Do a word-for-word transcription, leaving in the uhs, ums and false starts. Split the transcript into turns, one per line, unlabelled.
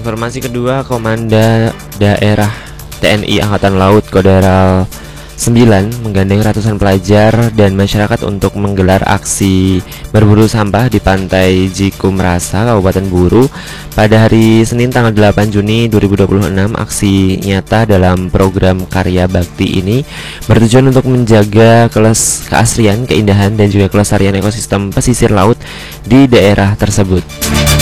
Informasi kedua, Komanda Daerah T N I Angkatan Laut Kodaral sembilan menggandeng ratusan pelajar dan masyarakat untuk menggelar aksi berburu sampah di Pantai Jikumrasa, Kabupaten Buru pada hari Senin tanggal delapan Juni dua ribu dua puluh enam. Aksi nyata dalam program Karya Bakti ini bertujuan untuk menjaga keles keasrian, keindahan dan juga kelestarian ekosistem pesisir laut di daerah tersebut.